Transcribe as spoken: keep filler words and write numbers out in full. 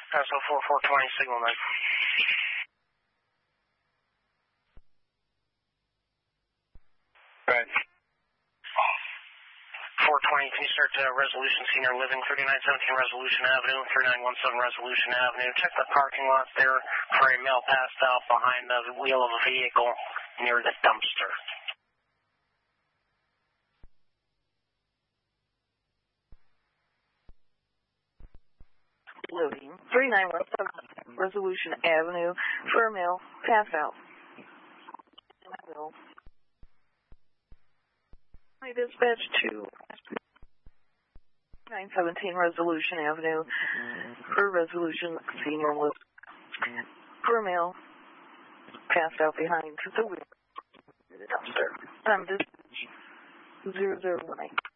S O four four twenty, signal nine. Right. four twenty, can you start uh, Resolution Senior Living, thirty-nine seventeen Resolution Avenue, thirty-nine seventeen Resolution Avenue. Check the parking lot there for a male passed out behind the wheel of a vehicle near the dumpster. Loading. thirty-nine seventeen Resolution Avenue for a male passed out. I dispatch to nine seventeen Resolution Avenue for Resolution Senior Living for a male passed out behind the wheel of the dumpster. I'm dispatch zero zero one eight.